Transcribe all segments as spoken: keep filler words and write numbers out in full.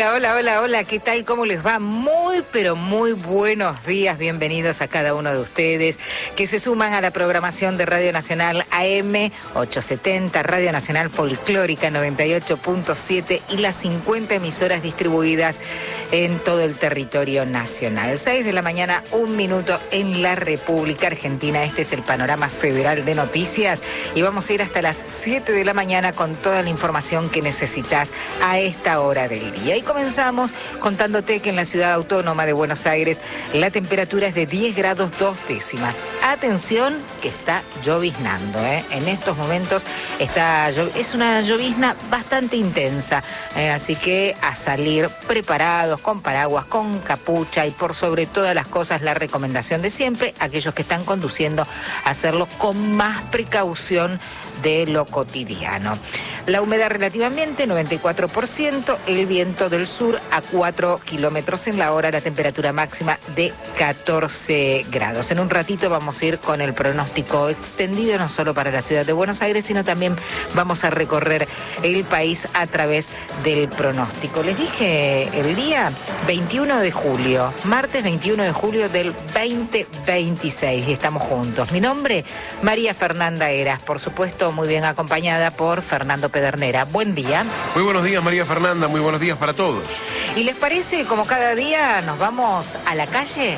Hola, hola, hola, hola, ¿qué tal? ¿Cómo les va? Muy, pero muy buenos días. Bienvenidos a cada uno de ustedes que se suman a la programación de Radio Nacional A M ochocientos setenta, Radio Nacional Folclórica noventa y ocho punto siete y las cincuenta emisoras distribuidas en todo el territorio nacional. seis de la mañana, un minuto en la República Argentina. Este es el panorama federal de noticias y vamos a ir hasta las siete de la mañana con toda la información que necesitas a esta hora del día. Y comenzamos contándote que en la ciudad autónoma de Buenos Aires la temperatura es de diez grados dos décimas. Atención que está lloviznando, ¿eh? En estos momentos está, es una llovizna bastante intensa, ¿eh? Así que a salir preparados, con paraguas, con capucha y por sobre todas las cosas la recomendación de siempre, aquellos que están conduciendo, hacerlo con más precaución de lo cotidiano. La humedad relativamente noventa y cuatro por ciento, el viento del sur a cuatro kilómetros en la hora, la temperatura máxima de catorce grados. En un ratito vamos a ir con el pronóstico extendido, no solo para la ciudad de Buenos Aires, sino también vamos a recorrer el país a través del pronóstico. Les dije el día veintiuno de julio, martes veintiuno de julio del veinte veintiséis, y estamos juntos. Mi nombre, María Fernanda Heras, por supuesto, muy bien acompañada por Fernando Pedernera. Buen día. Muy buenos días, María Fernanda, muy buenos días para todos. ¿Y les parece, como cada día, nos vamos a la calle?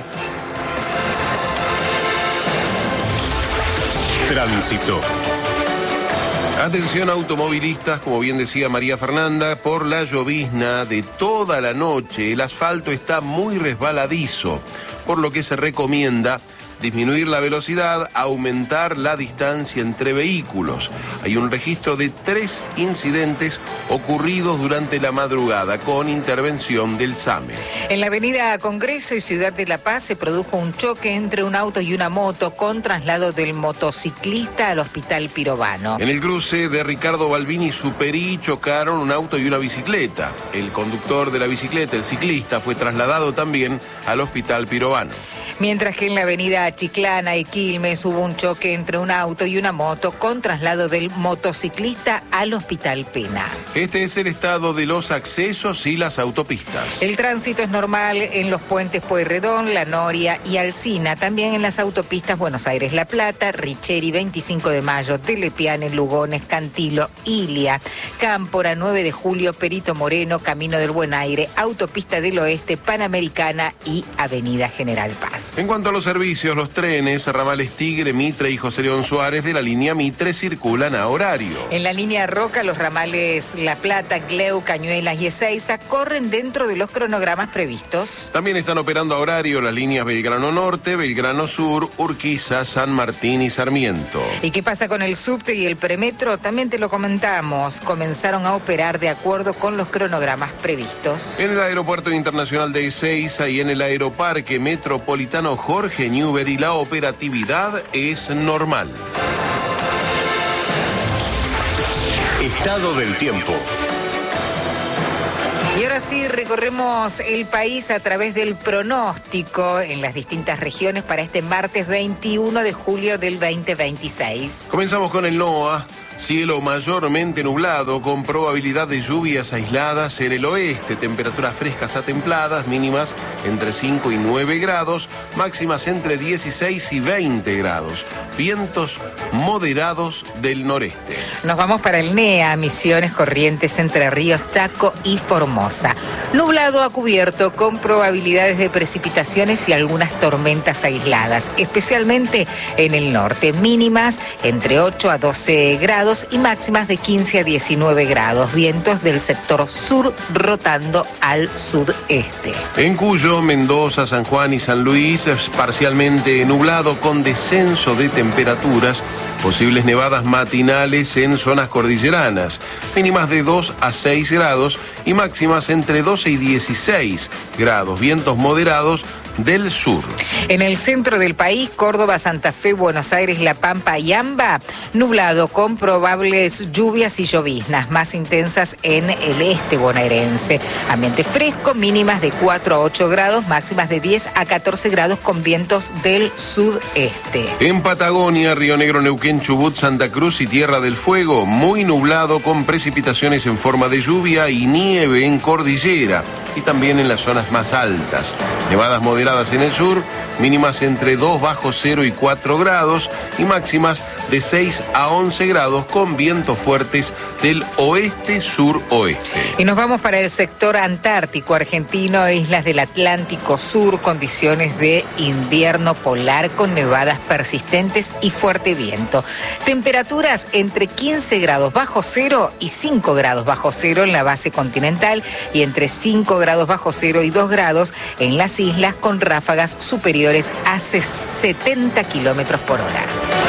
Tránsito. Atención automovilistas, como bien decía María Fernanda, por la llovizna de toda la noche, el asfalto está muy resbaladizo, por lo que se recomienda disminuir la velocidad, aumentar la distancia entre vehículos. Hay un registro de tres incidentes ocurridos durante la madrugada con intervención del SAME. En la avenida Congreso y Ciudad de La Paz se produjo un choque entre un auto y una moto con traslado del motociclista al Hospital Pirovano. En el cruce de Ricardo Balbini y Superí chocaron un auto y una bicicleta. El conductor de la bicicleta, el ciclista, fue trasladado también al Hospital Pirovano. Mientras que en la avenida Chiclana y Quilmes hubo un choque entre un auto y una moto con traslado del motociclista al Hospital Pena. Este es el estado de los accesos y las autopistas. El tránsito es normal en los puentes Pueyrredón, La Noria y Alsina, también en las autopistas Buenos Aires-La Plata, Richeri, veinticinco de mayo, Telepiane, Lugones, Cantilo, Ilia, Cámpora, nueve de julio, Perito Moreno, Camino del Buen Aire, Autopista del Oeste, Panamericana y Avenida General Paz. En cuanto a los servicios, los trenes, ramales Tigre, Mitre y José León Suárez de la línea Mitre circulan a horario. En la línea Roca, los ramales La Plata, Gleu, Cañuelas y Ezeiza corren dentro de los cronogramas previstos. También están operando a horario las líneas Belgrano Norte, Belgrano Sur, Urquiza, San Martín y Sarmiento. ¿Y qué pasa con el subte y el premetro? También te lo comentamos. Comenzaron a operar de acuerdo con los cronogramas previstos. En el Aeropuerto Internacional de Ezeiza y en el Aeroparque Metropolitano Jorge Newbery la operatividad es normal. Estado del tiempo. Y ahora sí, recorremos el país a través del pronóstico en las distintas regiones para este martes veintiuno de julio del veinte veintiséis. Comenzamos con el NOA. Cielo mayormente nublado con probabilidad de lluvias aisladas en el oeste, temperaturas frescas a templadas, mínimas entre cinco y nueve grados, máximas entre dieciséis y veinte grados, vientos moderados del noreste. Nos vamos para el NEA, Misiones, Corrientes, Entre Ríos, Chaco y Formosa. Nublado a cubierto con probabilidades de precipitaciones y algunas tormentas aisladas, especialmente en el norte, mínimas entre ocho a doce grados y máximas de quince a diecinueve grados, vientos del sector sur rotando al sudeste. En Cuyo, Mendoza, San Juan y San Luis, es parcialmente nublado con descenso de temperaturas, posibles nevadas matinales en zonas cordilleranas, mínimas de dos a seis grados y máximas entre doce y dieciséis grados, vientos moderados del Sur. En el centro del país, Córdoba, Santa Fe, Buenos Aires, La Pampa y Amba, nublado con probables lluvias y lloviznas más intensas en el este bonaerense. Ambiente fresco, mínimas de cuatro a ocho grados, máximas de diez a catorce grados con vientos del sudeste. En Patagonia, Río Negro, Neuquén, Chubut, Santa Cruz y Tierra del Fuego, muy nublado con precipitaciones en forma de lluvia y nieve en cordillera y también en las zonas más altas. Nevadas moderadas en el sur, mínimas entre dos bajo cero y cuatro grados y máximas de seis a once grados con vientos fuertes del oeste-suroeste. Y nos vamos para el sector antártico argentino, islas del Atlántico Sur, condiciones de invierno polar con nevadas persistentes y fuerte viento. Temperaturas entre quince grados bajo cero y cinco grados bajo cero en la base continental y entre cinco grados bajo cero y dos grados en las islas con ráfagas superiores a setenta kilómetros por hora.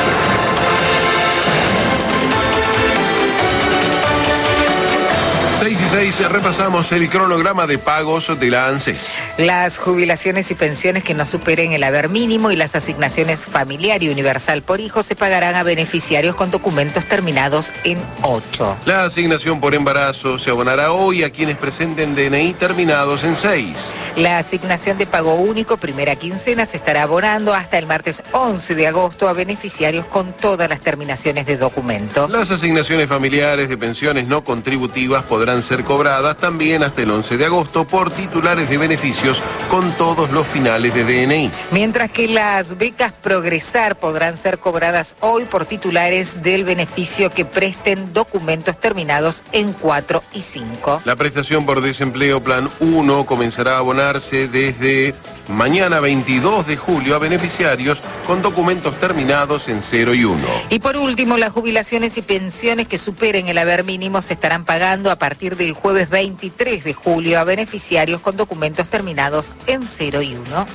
seis y seis, repasamos el cronograma de pagos de la ANSES. Las jubilaciones y pensiones que no superen el haber mínimo y las asignaciones familiar y universal por hijo se pagarán a beneficiarios con documentos terminados en ocho. La asignación por embarazo se abonará hoy a quienes presenten D N I terminados en seis. La asignación de pago único primera quincena se estará abonando hasta el martes once de agosto a beneficiarios con todas las terminaciones de documento. Las asignaciones familiares de pensiones no contributivas podrán ser cobradas también hasta el once de agosto por titulares de beneficios con todos los finales de D N I. Mientras que las becas Progresar podrán ser cobradas hoy por titulares del beneficio que presten documentos terminados en cuatro y cinco. La prestación por desempleo Plan uno comenzará a abonarse desde mañana veintidós de julio a beneficiarios con documentos terminados en cero y uno. Y por último, las jubilaciones y pensiones que superen el haber mínimo se estarán pagando a partir del jueves veintitrés de julio a beneficiarios con documentos terminados en cero y uno.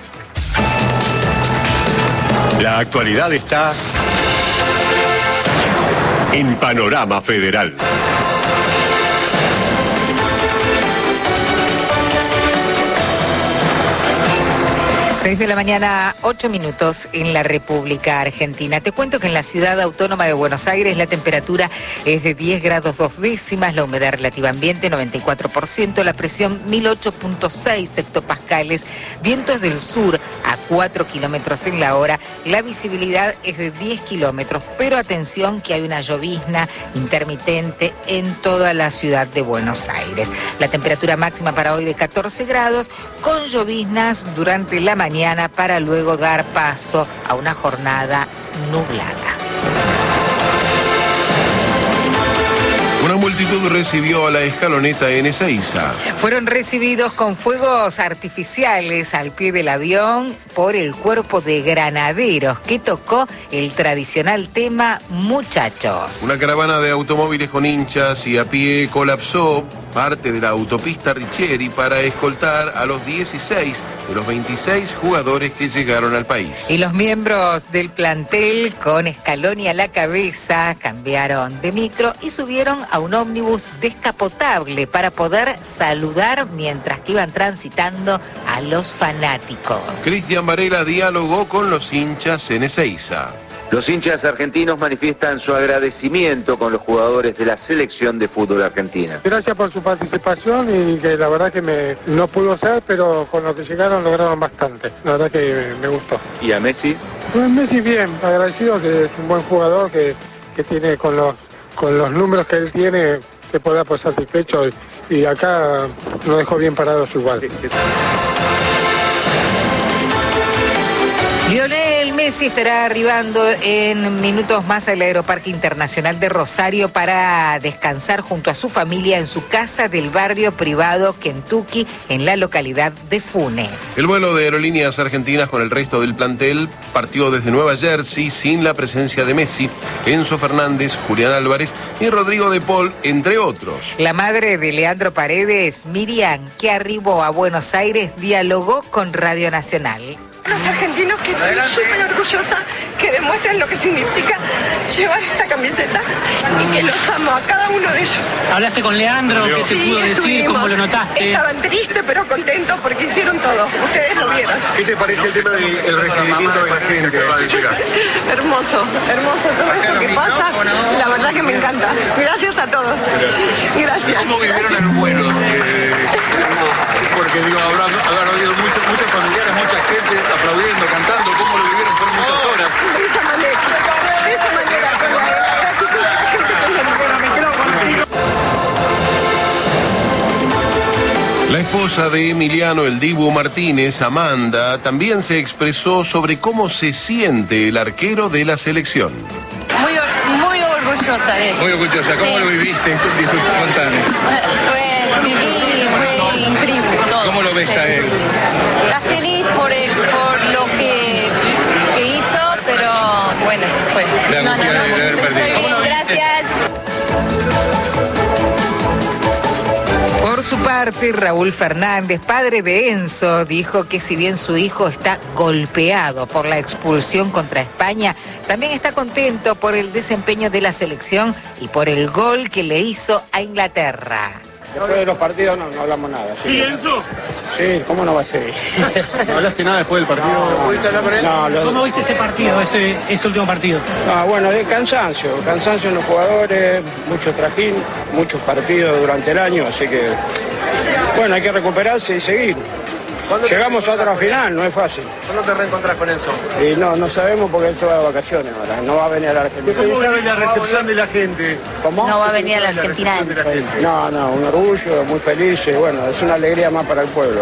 La actualidad está en Panorama Federal. seis de la mañana, ocho minutos en la República Argentina. Te cuento que en la ciudad autónoma de Buenos Aires la temperatura es de diez grados dos décimas, la humedad relativa ambiente noventa y cuatro por ciento, la presión mil ocho punto seis hectopascales, vientos del sur a cuatro kilómetros en la hora, la visibilidad es de diez kilómetros, pero atención que hay una llovizna intermitente en toda la ciudad de Buenos Aires. La temperatura máxima para hoy de catorce grados, con lloviznas durante la mañana para luego dar paso a una jornada nublada. Una multitud recibió a la escaloneta en Ezeiza. Fueron recibidos con fuegos artificiales al pie del avión por el cuerpo de granaderos que tocó el tradicional tema Muchachos. Una caravana de automóviles con hinchas y a pie colapsó parte de la autopista Richeri para escoltar a los dieciséis de los veintiséis jugadores que llegaron al país. Y los miembros del plantel, con Scaloni a la cabeza, cambiaron de micro y subieron a un ómnibus descapotable para poder saludar mientras que iban transitando a los fanáticos. Cristian Varela dialogó con los hinchas en Ezeiza. Los hinchas argentinos manifiestan su agradecimiento con los jugadores de la selección de fútbol argentina. Gracias por su participación y que la verdad que me, no pudo ser, pero con lo que llegaron lograron bastante. La verdad que me gustó. ¿Y a Messi? Pues Messi bien, agradecido, que es un buen jugador, que, que tiene con los, con los números que él tiene, que pueda por satisfecho y, y acá lo dejó bien parados igual. Lionel Messi estará arribando en minutos más al Aeroparque Internacional de Rosario para descansar junto a su familia en su casa del barrio privado Kentucky en la localidad de Funes. El vuelo de Aerolíneas Argentinas con el resto del plantel partió desde Nueva Jersey sin la presencia de Messi, Enzo Fernández, Julián Álvarez y Rodrigo de Paul, entre otros. La madre de Leandro Paredes, Miriam, que arribó a Buenos Aires, dialogó con Radio Nacional. Los argentinos, que estoy súper orgullosa, que demuestran lo que significa llevar esta camiseta y que los amo a cada uno de ellos. ¿Hablaste con Leandro? ¿Qué te Sí, pudo decir? ¿Cómo lo notaste? Estaban tristes pero contentos porque hicieron todo. Ustedes lo vieron. ¿Qué te parece el tema del recibimiento de la gente? Hermoso, hermoso todo esto que pasa. La verdad que me encanta. Gracias a todos. Gracias. ¿Cómo vivieron el vuelo? Eh, porque digo, habrá, habrá habido muchos, muchos familiares, mucha gente aplaudiendo, cantando. ¿Cómo lo vivieron por muchas horas? De esa manera, de esa manera, con la gratitud de la gente que me quedo con. La esposa de Emiliano El Dibu Martínez, Amanda, también se expresó sobre cómo se siente el arquero de la selección. Muy, muy orgullosa de ella. Muy orgullosa. ¿Cómo sí. lo viviste? Contame. Pues viví, fue increíble todo. ¿Cómo lo ves sí. a él? Está feliz por él, por lo que, que hizo, pero bueno, fue. La no, no, no. de haber perdido. Estoy bien, gracias. Por su parte, Raúl Fernández, padre de Enzo, dijo que si bien su hijo está golpeado por la expulsión contra España, también está contento por el desempeño de la selección y por el gol que le hizo a Inglaterra. Después de los partidos no, no hablamos nada. ¿Sí, ¿Sí, Enzo? Sí, ¿cómo no va a ser? ¿No hablaste nada después del partido? No, ¿pudiste hablar con él? No, lo... ¿Cómo viste ese partido, ese, ese último partido? Ah, bueno, de cansancio, cansancio en los jugadores, mucho trajín, muchos partidos durante el año, así que, bueno, hay que recuperarse y seguir. Llegamos a otra final, no es fácil. ¿Cuándo te reencontrás con Enzo? Y no, no sabemos porque él se va de vacaciones ahora, no va a venir a la Argentina. ¿Cómo sabe la recepción de la gente? ¿Cómo? No va a venir a la Argentina. No, no, un orgullo, muy feliz, y bueno, es una alegría más para el pueblo.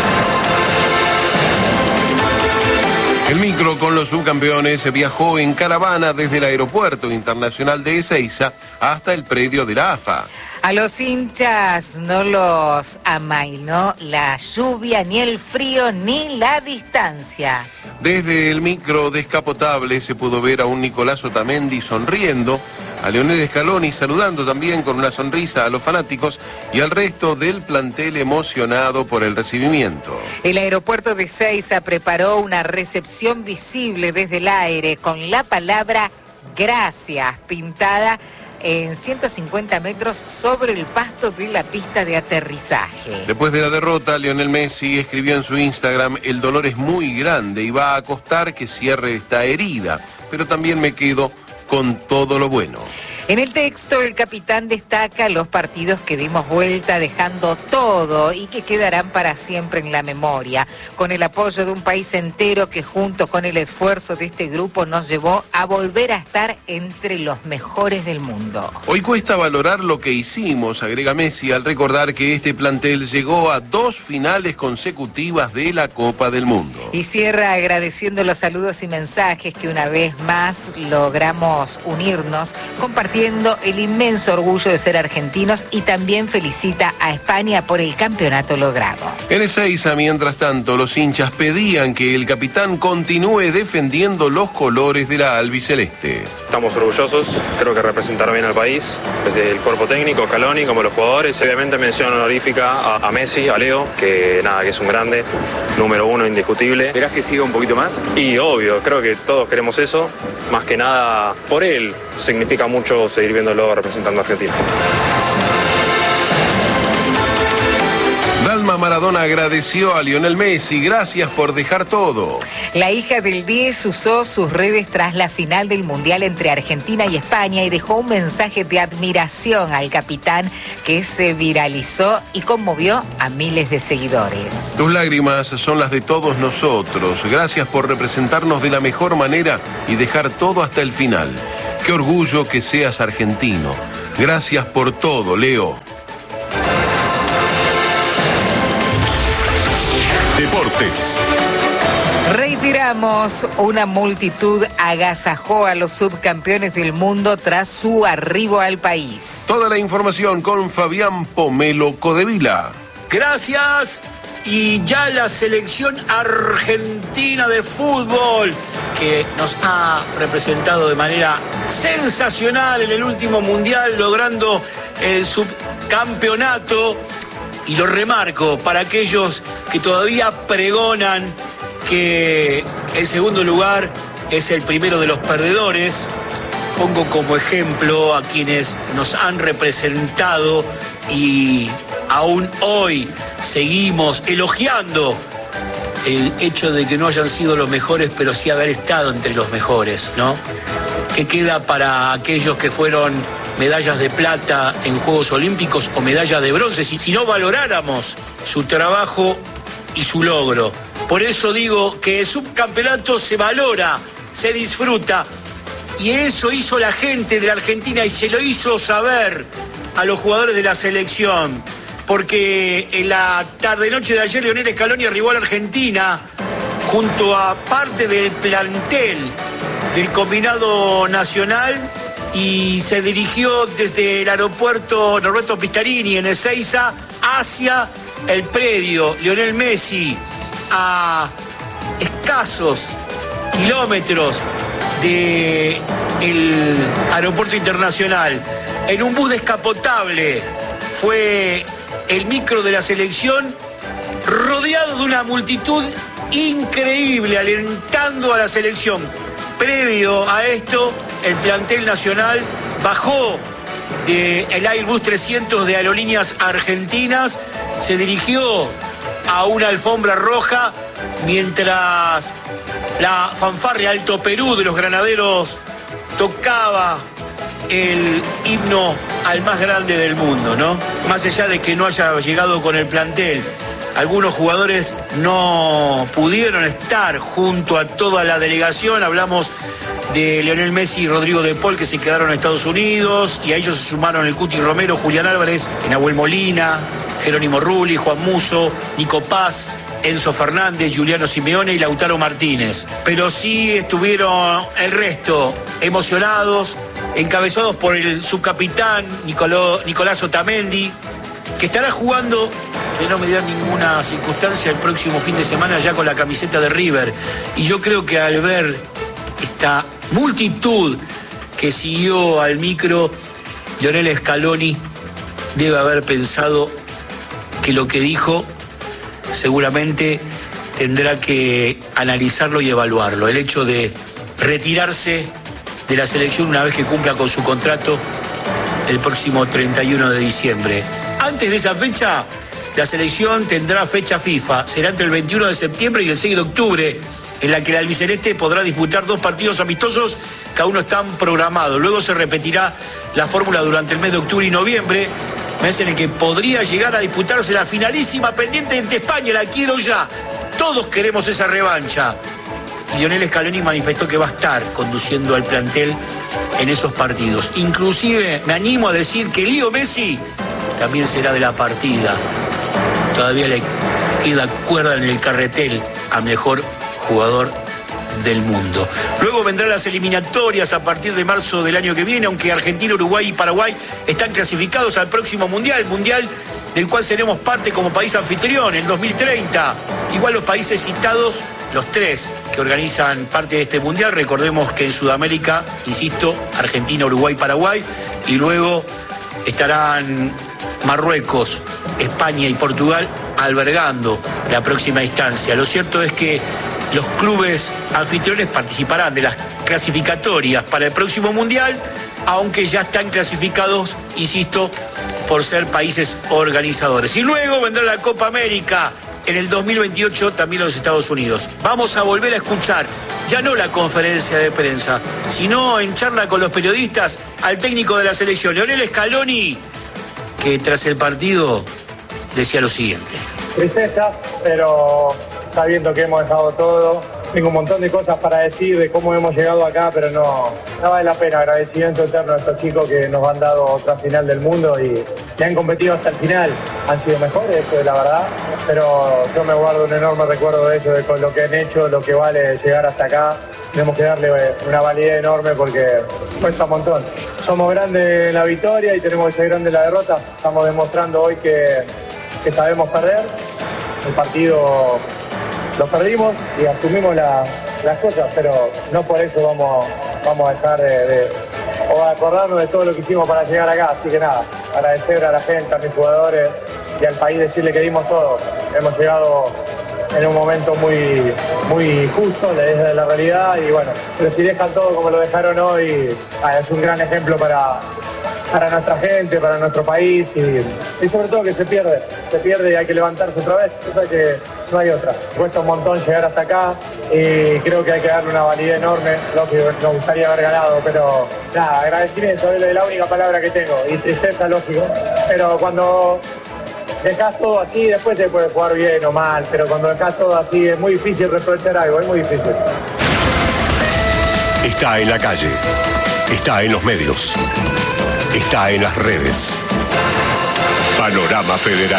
El micro con los subcampeones viajó en caravana desde el aeropuerto internacional de Ezeiza hasta el predio de la A F A. A los hinchas no los amainó la lluvia, ni el frío, ni la distancia. Desde el micro descapotable se pudo ver a un Nicolás Otamendi sonriendo, a Leonel Scaloni saludando también con una sonrisa a los fanáticos y al resto del plantel emocionado por el recibimiento. El aeropuerto de Ezeiza preparó una recepción visible desde el aire con la palabra gracias pintada en ciento cincuenta metros sobre el pasto de la pista de aterrizaje. Después de la derrota, Lionel Messi escribió en su Instagram: el dolor es muy grande y va a costar que cierre esta herida, pero también me quedo con todo lo bueno. En el texto, el capitán destaca los partidos que dimos vuelta dejando todo y que quedarán para siempre en la memoria, con el apoyo de un país entero que junto con el esfuerzo de este grupo nos llevó a volver a estar entre los mejores del mundo. Hoy cuesta valorar lo que hicimos, agrega Messi, al recordar que este plantel llegó a dos finales consecutivas de la Copa del Mundo. Y cierra agradeciendo los saludos y mensajes que una vez más logramos unirnos, compartiendo el inmenso orgullo de ser argentinos, y también felicita a España por el campeonato logrado. En Ezeiza, mientras tanto, los hinchas pedían que el capitán continúe defendiendo los colores de la albiceleste. Estamos orgullosos, creo que representaron bien al país, desde el cuerpo técnico, Scaloni, como los jugadores. Obviamente mención honorífica a, a Messi, a Leo, que nada, que es un grande, número uno indiscutible. ¿Esperás que siga un poquito más? Y obvio, creo que todos queremos eso, más que nada por él, significa mucho seguir viéndolo representando a Argentina. Dalma Maradona agradeció a Lionel Messi, gracias por dejar todo. La hija del diez usó sus redes tras la final del Mundial entre Argentina y España y dejó un mensaje de admiración al capitán que se viralizó y conmovió a miles de seguidores. Tus lágrimas son las de todos nosotros. Gracias por representarnos de la mejor manera y dejar todo hasta el final. Qué orgullo que seas argentino. Gracias por todo, Leo. Deportes. Reiteramos, una multitud agasajó a los subcampeones del mundo tras su arribo al país. Toda la información con Fabián Pomelo Codevila. Gracias. Y ya la selección argentina de fútbol, que nos ha representado de manera sensacional en el último mundial, logrando el subcampeonato. Y lo remarco para aquellos que todavía pregonan que el segundo lugar es el primero de los perdedores. Pongo como ejemplo a quienes nos han representado y aún hoy seguimos elogiando el hecho de que no hayan sido los mejores, pero sí haber estado entre los mejores, ¿no? ¿Qué queda para aquellos que fueron medallas de plata en Juegos Olímpicos o medallas de bronce si, si no valoráramos su trabajo y su logro? Por eso digo que el subcampeonato se valora, se disfruta, y eso hizo la gente de la Argentina y se lo hizo saber a los jugadores de la selección, porque en la tarde-noche de ayer Lionel Scaloni arribó a la Argentina junto a parte del plantel del combinado nacional y se dirigió desde el aeropuerto Norberto Pistarini en Ezeiza hacia el predio Lionel Messi, a escasos kilómetros del aeropuerto internacional. En un bus descapotable fue el micro de la selección, rodeado de una multitud increíble, alentando a la selección. Previo a esto, el plantel nacional bajó del Airbus trescientos de Aerolíneas Argentinas, se dirigió a una alfombra roja mientras la fanfarria Alto Perú de los granaderos tocaba el himno al más grande del mundo, ¿no? Más allá de que no haya llegado con el plantel, algunos jugadores no pudieron estar junto a toda la delegación. Hablamos de Lionel Messi y Rodrigo de Paul, que se quedaron en Estados Unidos, y a ellos se sumaron el Cuti Romero, Julián Álvarez, Nahuel Molina, Jerónimo Rulli, Juan Musso, Nico Paz, Enzo Fernández, Juliano Simeone y Lautaro Martínez. Pero sí estuvieron el resto emocionados, encabezados por el subcapitán Nicolò, Nicolás Otamendi, que estará jugando, de no mediar ninguna circunstancia, el próximo fin de semana ya con la camiseta de River. Y yo creo que al ver esta multitud que siguió al micro, Lionel Scaloni debe haber pensado que lo que dijo seguramente tendrá que analizarlo y evaluarlo. El hecho de retirarse de la selección una vez que cumpla con su contrato el próximo treinta y uno de diciembre. Antes de esa fecha, la selección tendrá fecha FIFA. Será entre el veintiuno de septiembre y el seis de octubre, en la que el albiceleste podrá disputar dos partidos amistosos, cada uno están programados. Luego se repetirá la fórmula durante el mes de octubre y noviembre, mes en el que podría llegar a disputarse la finalísima pendiente ante España. La quiero ya. Todos queremos esa revancha. Y Lionel Scaloni manifestó que va a estar conduciendo al plantel en esos partidos. Inclusive me animo a decir que Leo Messi también será de la partida. Todavía le queda cuerda en el carretel a mejor jugador del mundo. Luego vendrán las eliminatorias a partir de marzo del año que viene, aunque Argentina, Uruguay y Paraguay están clasificados al próximo Mundial, Mundial del cual seremos parte como país anfitrión en dos mil treinta. Igual los países citados, los tres que organizan parte de este Mundial, recordemos que en Sudamérica, insisto, Argentina, Uruguay, Paraguay, y luego estarán Marruecos, España y Portugal albergando la próxima instancia. Lo cierto es que los clubes anfitriones participarán de las clasificatorias para el próximo Mundial, aunque ya están clasificados, insisto, por ser países organizadores. Y luego vendrá la Copa América en el dos mil veintiocho, también los Estados Unidos. Vamos a volver a escuchar, ya no la conferencia de prensa, sino en charla con los periodistas, al técnico de la selección, Lionel Scaloni, que tras el partido decía lo siguiente. Tristeza, pero sabiendo que hemos dejado todo. Tengo un montón de cosas para decir de cómo hemos llegado acá, pero no, no vale la pena. Agradecimiento eterno a estos chicos que nos han dado otra final del mundo y que han competido hasta el final. Han sido mejores, eso es la verdad, pero yo me guardo un enorme recuerdo de ellos, de con lo que han hecho, lo que vale llegar hasta acá. Tenemos que darle una validez enorme porque cuesta un montón. Somos grandes en la victoria y tenemos que ser grandes en la derrota. Estamos demostrando hoy que, que sabemos perder. El partido lo perdimos y asumimos la, las cosas, pero no por eso vamos, vamos a dejar de, de o a acordarnos de todo lo que hicimos para llegar acá. Así que nada, agradecer a la gente, a mis jugadores y al país, decirle que dimos todo. Hemos llegado en un momento muy, muy justo desde la realidad y bueno, pero si dejan todo como lo dejaron hoy, ah, es un gran ejemplo para, para nuestra gente, para nuestro país y, y sobre todo que se pierde, se pierde y hay que levantarse otra vez, eso hay que, no hay otra. Cuesta un montón llegar hasta acá y creo que hay que darle una validez enorme, lo que nos gustaría haber ganado, pero nada, agradecimiento es la única palabra que tengo y tristeza, lógico, pero cuando dejás todo así, después se puede jugar bien o mal, pero cuando dejás todo así es muy difícil reprochar algo, es muy difícil. Está en la calle, está en los medios, está en las redes. Panorama Federal.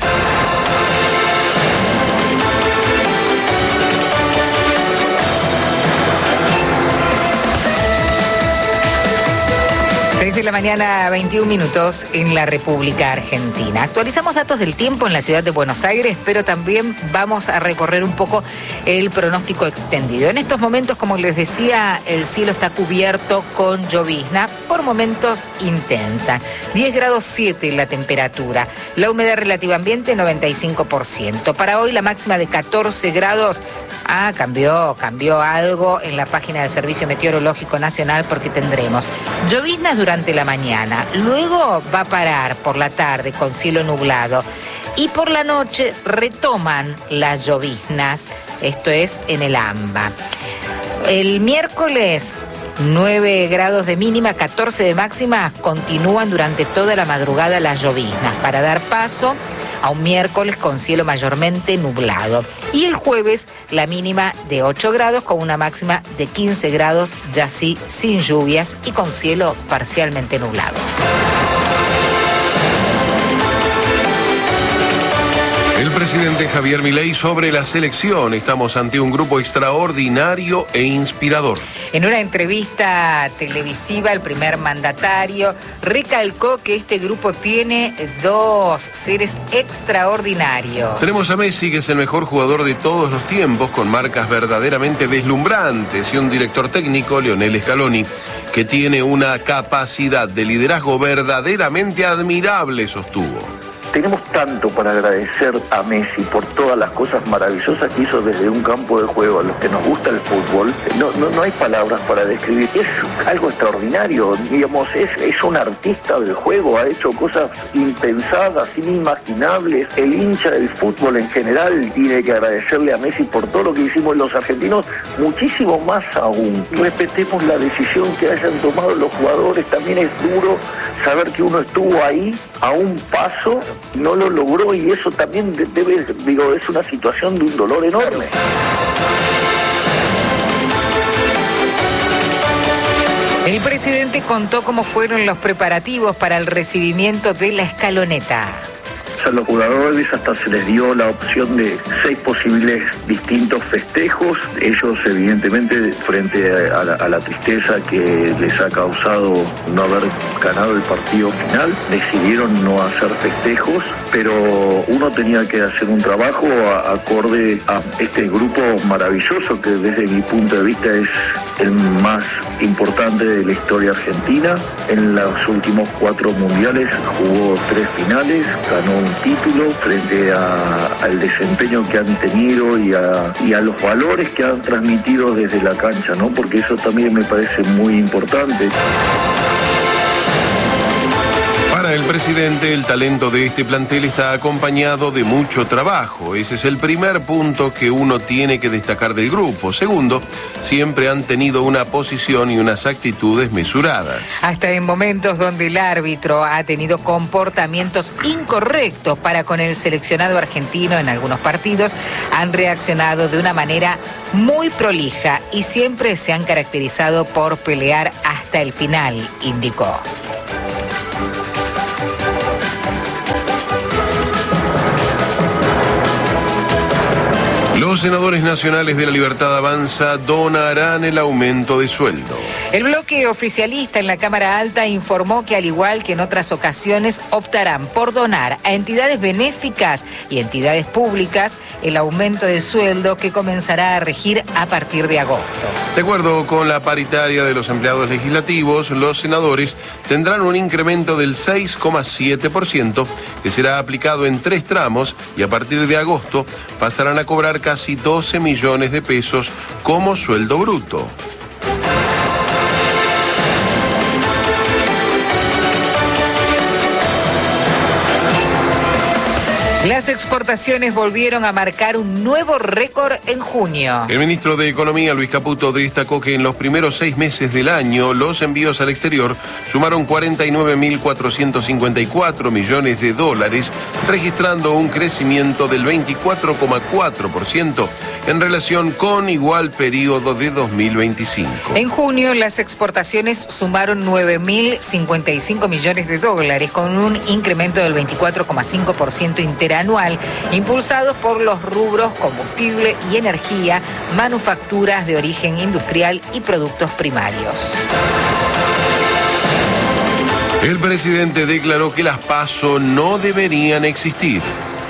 seis de la mañana, veintiún minutos en la República Argentina. Actualizamos datos del tiempo en la ciudad de Buenos Aires, pero también vamos a recorrer un poco el pronóstico extendido. En estos momentos, como les decía, el cielo está cubierto con llovizna, por momentos intensa. diez grados siete la temperatura. La humedad relativa ambiente, noventa y cinco por ciento. Para hoy, la máxima de catorce grados. Ah, cambió, cambió algo en la página del Servicio Meteorológico Nacional porque tendremos lloviznas durante la mañana, luego va a parar por la tarde con cielo nublado y por la noche retoman las lloviznas, esto es en el AMBA. El miércoles nueve grados de mínima, catorce de máxima, continúan durante toda la madrugada las lloviznas para dar paso a un miércoles con cielo mayormente nublado. Y el jueves la mínima de ocho grados con una máxima de quince grados, ya sí sin lluvias y con cielo parcialmente nublado. El presidente Javier Milei sobre la selección. Estamos ante un grupo extraordinario e inspirador. En una entrevista televisiva, el primer mandatario recalcó que este grupo tiene dos seres extraordinarios. Tenemos a Messi, que es el mejor jugador de todos los tiempos, con marcas verdaderamente deslumbrantes, y un director técnico, Lionel Scaloni, que tiene una capacidad de liderazgo verdaderamente admirable, sostuvo. Tenemos tanto para agradecer a Messi por todas las cosas maravillosas que hizo desde un campo de juego. A los que nos gusta el fútbol, no, no, no hay palabras para describir. Es algo extraordinario, digamos, es, es un artista del juego, ha hecho cosas impensadas, inimaginables. El hincha del fútbol en general tiene que agradecerle a Messi por todo lo que hicimos los argentinos, muchísimo más aún. Respetemos la decisión que hayan tomado los jugadores, también es duro saber que uno estuvo ahí a un paso, no lo logró y eso también debe, digo, es una situación de un dolor enorme. El presidente contó cómo fueron los preparativos para el recibimiento de la escaloneta. A los jugadores hasta se les dio la opción de seis posibles distintos festejos. Ellos, evidentemente, frente a la, a la tristeza que les ha causado no haber ganado el partido final, decidieron no hacer festejos, pero uno tenía que hacer un trabajo a, acorde a este grupo maravilloso que desde mi punto de vista es el más importante de la historia argentina. En los últimos cuatro mundiales jugó tres finales, ganó un título frente a, al desempeño que han tenido y a, y a los valores que han transmitido desde la cancha, ¿no? Porque eso también me parece muy importante. Para el presidente, el talento de este plantel está acompañado de mucho trabajo. Ese es el primer punto que uno tiene que destacar del grupo. Segundo, siempre han tenido una posición y unas actitudes mesuradas. Hasta en momentos donde el árbitro ha tenido comportamientos incorrectos para con el seleccionado argentino en algunos partidos, han reaccionado de una manera muy prolija y siempre se han caracterizado por pelear hasta el final, indicó. Los senadores nacionales de la Libertad Avanza donarán el aumento de sueldo. El bloque oficialista en la Cámara Alta informó que, al igual que en otras ocasiones, optarán por donar a entidades benéficas y entidades públicas el aumento de sueldo que comenzará a regir a partir de agosto. De acuerdo con la paritaria de los empleados legislativos, los senadores tendrán un incremento del seis coma siete por ciento que será aplicado en tres tramos y a partir de agosto pasarán a cobrar casi doce millones de pesos como sueldo bruto. Las exportaciones volvieron a marcar un nuevo récord en junio. El ministro de Economía, Luis Caputo, destacó que en los primeros seis meses del año los envíos al exterior sumaron cuarenta y nueve mil cuatrocientos cincuenta y cuatro millones de dólares, registrando un crecimiento del veinticuatro coma cuatro por ciento en relación con igual periodo de dos mil veinticinco. En junio las exportaciones sumaron nueve mil cincuenta y cinco millones de dólares, con un incremento del veinticuatro coma cinco por ciento interanual, impulsados por los rubros combustible y energía, manufacturas de origen industrial y productos primarios. El presidente declaró que las PASO no deberían existir.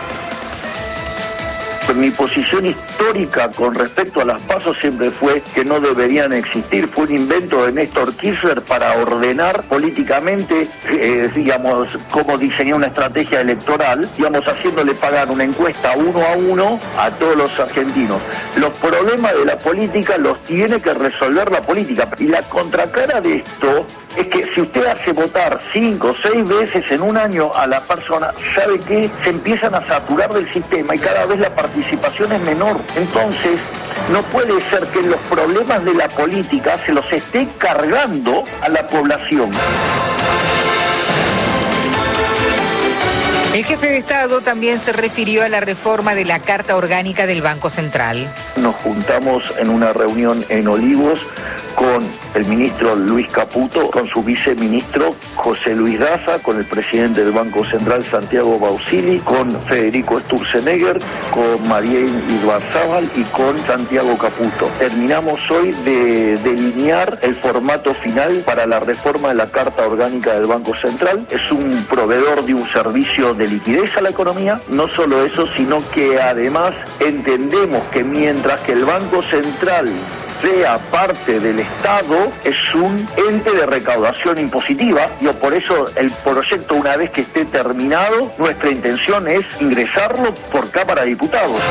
Mi posición histórica con respecto a las PASO siempre fue que no deberían existir. Fue un invento de Néstor Kirchner para ordenar políticamente, eh, digamos, cómo diseñar una estrategia electoral, digamos, haciéndole pagar una encuesta uno a uno a todos los argentinos. Los problemas de la política los tiene que resolver la política. Y la contracara de esto es que si usted hace votar cinco o seis veces en un año a la persona, ¿sabe qué? Se empiezan a saturar del sistema y cada vez la participación es menor. Entonces, no puede ser que los problemas de la política se los esté cargando a la población. El jefe de Estado también se refirió a la reforma de la Carta Orgánica del Banco Central. Nos juntamos en una reunión en Olivos con el ministro Luis Caputo, con su viceministro José Luis Daza, con el presidente del Banco Central Santiago Bausili, con Federico Sturzenegger, con Marién Ibarzábal y con Santiago Caputo. Terminamos hoy de delinear el formato final para la reforma de la Carta Orgánica del Banco Central. Es un proveedor de un servicio de liquidez a la economía. No solo eso, sino que además entendemos que mientras que el Banco Central sea parte del Estado, es un ente de recaudación impositiva. Yo por eso el proyecto, una vez que esté terminado, nuestra intención es ingresarlo por Cámara de Diputados.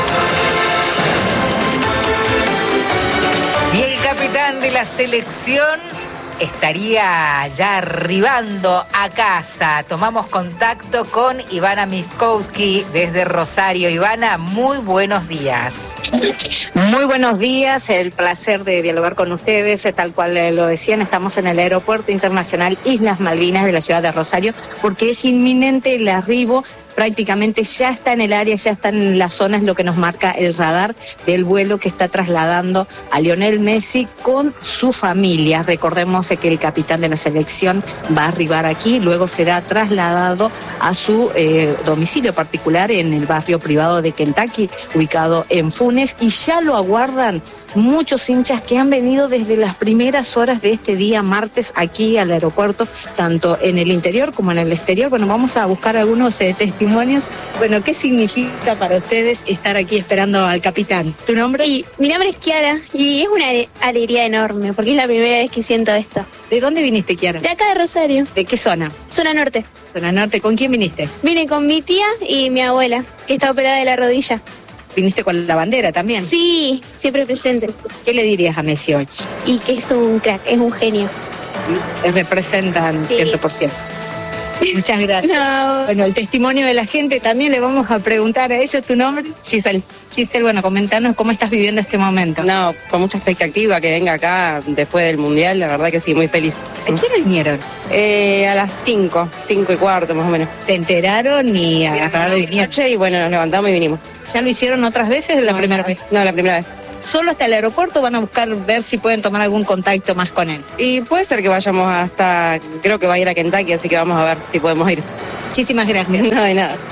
Y el capitán de la selección estaría ya arribando a casa. Tomamos contacto con Ivana Miskowski desde Rosario. Ivana, muy buenos días. Muy buenos días, el placer de dialogar con ustedes. Tal cual lo decían, estamos en el Aeropuerto Internacional Islas Malvinas de la ciudad de Rosario, porque es inminente el arribo. Prácticamente ya está en el área, ya está en las zonas, lo que nos marca el radar del vuelo que está trasladando a Lionel Messi con su familia. Recordemos que el capitán de la selección va a arribar aquí, luego será trasladado a su eh, domicilio particular en el barrio privado de Kentucky, ubicado en Funes, y ya lo aguardan muchos hinchas que han venido desde las primeras horas de este día martes aquí al aeropuerto, tanto en el interior como en el exterior. Bueno, vamos a buscar algunos eh, testimonios. Bueno, ¿qué significa para ustedes estar aquí esperando al capitán? ¿Tu nombre? Y mi nombre es Kiara y es una ale- alegría enorme porque es la primera vez que siento esto. ¿De dónde viniste, Kiara? De acá de Rosario. ¿De qué zona? Zona norte. Zona norte. ¿Con quién viniste? Vine con mi tía y mi abuela, que está operada de la rodilla. ¿Viniste con la bandera también? Sí, siempre presente. ¿Qué le dirías a Messi hoy? Y que es un crack, es un genio. ¿Sí? Representan sí. cien por ciento. Muchas gracias. No. Bueno, el testimonio de la gente también le vamos a preguntar a ellos. ¿Tu nombre? Giselle. Giselle, bueno, comentanos cómo estás viviendo este momento. No, con mucha expectativa que venga acá después del Mundial, la verdad que sí, muy feliz. ¿A qué hora vinieron? Eh, a las cinco, cinco y cuarto más o menos. ¿Te enteraron y agarraron y vinieron? Y bueno, nos levantamos y vinimos. ¿Ya lo hicieron otras veces o la no, primera vez? No, la primera vez. ¿Solo hasta el aeropuerto van a buscar ver si pueden tomar algún contacto más con él? Y puede ser que vayamos hasta, creo que va a ir a Kentucky, así que vamos a ver si podemos ir. Muchísimas gracias. No, de nada.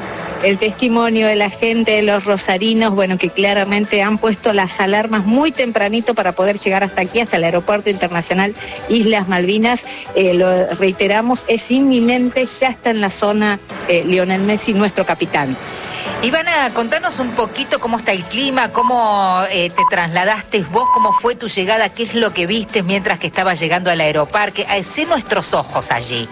el testimonio de la gente, de los rosarinos, bueno, que claramente han puesto las alarmas muy tempranito para poder llegar hasta aquí, hasta el Aeropuerto Internacional Islas Malvinas. Eh, lo reiteramos, es inminente, ya está en la zona eh, Lionel Messi, nuestro capitán. Ivana, contanos un poquito cómo está el clima, cómo eh, te trasladaste vos, cómo fue tu llegada, qué es lo que viste mientras que estabas llegando al aeroparque. Hacé nuestros ojos allí.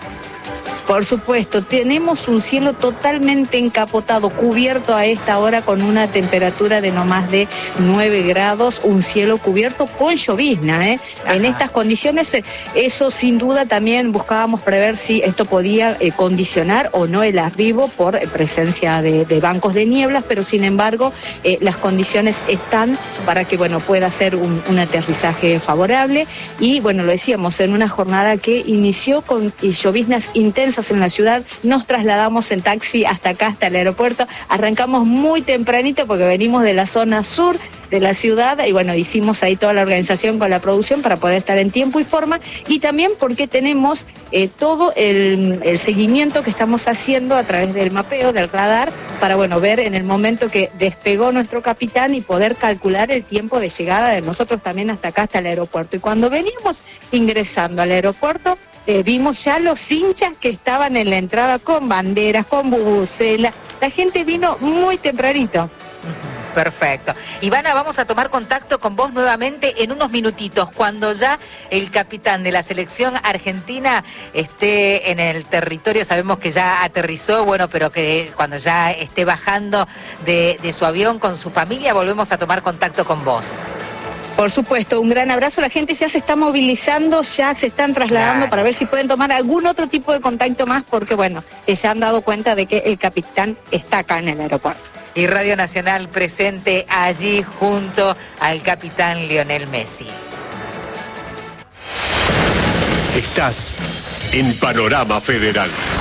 Por supuesto, tenemos un cielo totalmente encapotado, cubierto a esta hora con una temperatura de no más de nueve grados, un cielo cubierto con llovizna, ¿eh? En estas condiciones, eso sin duda también buscábamos prever si esto podía eh, condicionar o no el arribo por presencia de, de bancos de nieblas, pero sin embargo eh, las condiciones están para que, bueno, pueda ser un, un aterrizaje favorable y, bueno, lo decíamos, en una jornada que inició con lloviznas intensas en la ciudad, nos trasladamos en taxi hasta acá, hasta el aeropuerto, arrancamos muy tempranito porque venimos de la zona sur de la ciudad y bueno, hicimos ahí toda la organización con la producción para poder estar en tiempo y forma y también porque tenemos eh, todo el, el seguimiento que estamos haciendo a través del mapeo, del radar, para bueno, ver en el momento que despegó nuestro capitán y poder calcular el tiempo de llegada de nosotros también hasta acá, hasta el aeropuerto. Y cuando veníamos ingresando al aeropuerto, Eh, vimos ya los hinchas que estaban en la entrada con banderas, con bubucelas. La gente vino muy tempranito. Perfecto. Ivana, vamos a tomar contacto con vos nuevamente en unos minutitos, cuando ya el capitán de la selección argentina esté en el territorio. Sabemos que ya aterrizó, bueno, pero que cuando ya esté bajando de, de su avión con su familia, volvemos a tomar contacto con vos. Por supuesto, un gran abrazo. La gente ya se está movilizando, ya se están trasladando claro. para ver si pueden tomar algún otro tipo de contacto más, porque bueno, ya han dado cuenta de que el capitán está acá en el aeropuerto. Y Radio Nacional presente allí junto al capitán Lionel Messi. Estás en Panorama Federal.